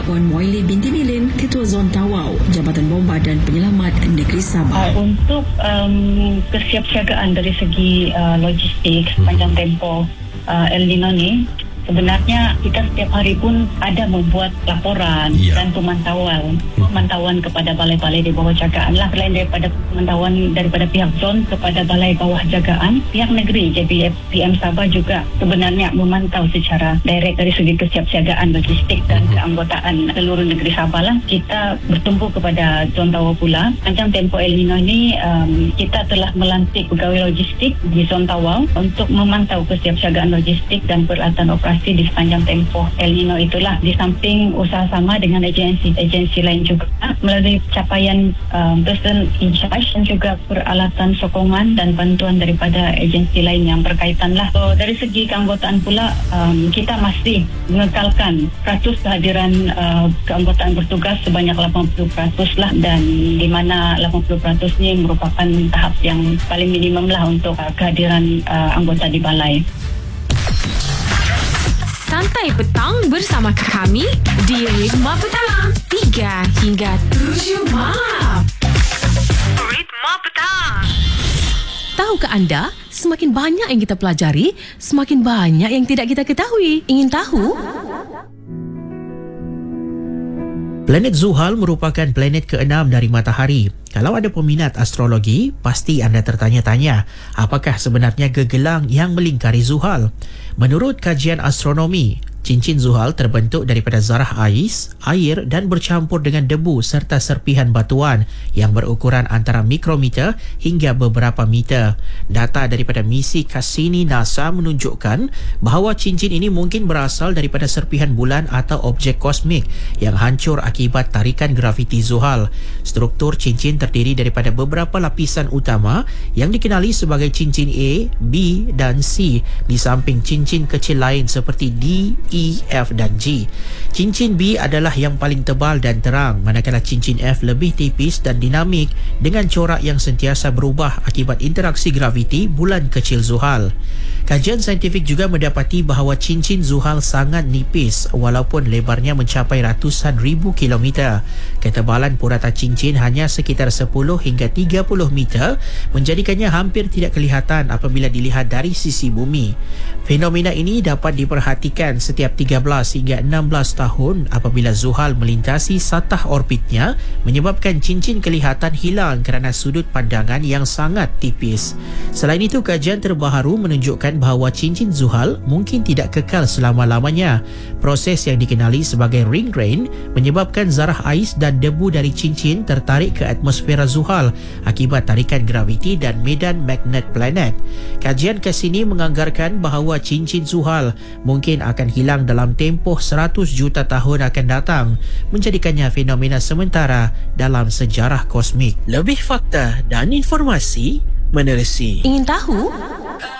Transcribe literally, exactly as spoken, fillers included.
Wan Moili binti Bilin, Ketua Zon Tawau, Jabatan Bomba dan Penyelamat Negeri Sabah. Uh, untuk um, kesiapsiagaan dari segi uh, logistik sepanjang tempoh uh, El Nino ni, sebenarnya kita setiap hari pun ada membuat laporan ya. dan pemantauan pemantauan kepada balai-balai di bawah jagaan lah, selain daripada pemantauan daripada pihak zon kepada balai bawah jagaan, pihak negeri J B F P M Sabah juga sebenarnya memantau secara direct dari segi kesiapsiagaan logistik dan keanggotaan seluruh negeri Sabah lah. Kita bertumpu kepada zon Tawau pula. Panjang tempoh El Nino ini um, kita telah melantik pegawai logistik di zon Tawau untuk memantau kesiapsiagaan logistik dan peralatan operasi di sepanjang tempoh El Nino itulah, di samping usaha sama dengan agensi-agensi lain juga melalui capaian um, person in charge dan juga peralatan sokongan dan bantuan daripada agensi lain yang berkaitan lah. So, dari segi keanggotaan pula, um, kita masih mengekalkan peratus kehadiran uh, keanggotaan bertugas sebanyak lapan puluh peratus lah, dan di mana lapan puluh peratus ni merupakan tahap yang paling minimum lah untuk uh, kehadiran uh, anggota di balai. Santai petang bersama kami di Ritma Petang tiga hingga tujuh malam. Ritma Petang. Tahukah anda, semakin banyak yang kita pelajari, semakin banyak yang tidak kita ketahui. Ingin tahu? Planet Zuhal merupakan planet keenam dari matahari. Kalau ada peminat astrologi, pasti anda tertanya-tanya, apakah sebenarnya gegelang yang melingkari Zuhal? Menurut kajian astronomi, cincin Zuhal terbentuk daripada zarah ais, air dan bercampur dengan debu serta serpihan batuan yang berukuran antara mikrometer hingga beberapa meter. Data daripada misi Cassini NASA menunjukkan bahawa cincin ini mungkin berasal daripada serpihan bulan atau objek kosmik yang hancur akibat tarikan graviti Zuhal. Struktur cincin terdiri daripada beberapa lapisan utama yang dikenali sebagai cincin A, B dan C, di samping cincin kecil lain seperti D, E, F dan G. Cincin B adalah yang paling tebal dan terang, manakala cincin F lebih tipis dan dinamik dengan corak yang sentiasa berubah akibat interaksi graviti bulan kecil Zuhal. Kajian saintifik juga mendapati bahawa cincin Zuhal sangat nipis walaupun lebarnya mencapai ratusan ribu kilometer. Ketebalan purata cincin hanya sekitar sepuluh hingga tiga puluh meter, menjadikannya hampir tidak kelihatan apabila dilihat dari sisi bumi. Fenomena ini dapat diperhatikan setiap tiga belas hingga enam belas tahun apabila Zuhal melintasi satah orbitnya, menyebabkan cincin kelihatan hilang kerana sudut pandangan yang sangat tipis. Selain itu, kajian terbaru menunjukkan bahawa cincin Zuhal mungkin tidak kekal selama-lamanya. Proses yang dikenali sebagai ring rain menyebabkan zarah ais dan debu dari cincin tertarik ke atmosfera Zuhal akibat tarikan graviti dan medan magnet planet. Kajian Cassini menganggarkan bahawa cincin Zuhal mungkin akan hilang dalam tempoh seratus juta tahun akan datang, menjadikannya fenomena sementara dalam sejarah kosmik. Lebih fakta dan informasi menerusi. Ingin tahu?